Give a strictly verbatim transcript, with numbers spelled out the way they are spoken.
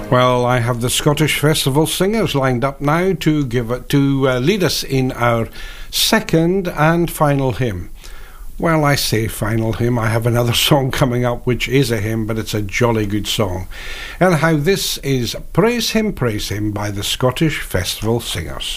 Well, I have the Scottish Festival Singers lined up now to give it, to uh, lead us in our second and final hymn. Well, I say final hymn. I have another song coming up which is a hymn, but it's a jolly good song. And how this is Praise Him, Praise Him by the Scottish Festival Singers.